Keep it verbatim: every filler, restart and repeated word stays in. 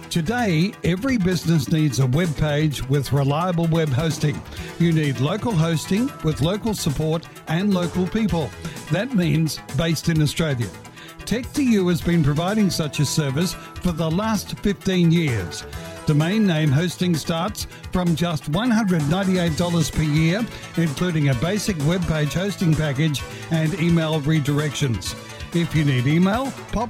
Today, every business needs a web page with reliable web hosting. You need local hosting with local support and local people. That means based in Australia. tech two u has been providing such a service for the last fifteen years. Domain name hosting starts from just one hundred ninety-eight dollars per year, including a basic web page hosting package and email redirections. If you need email, pop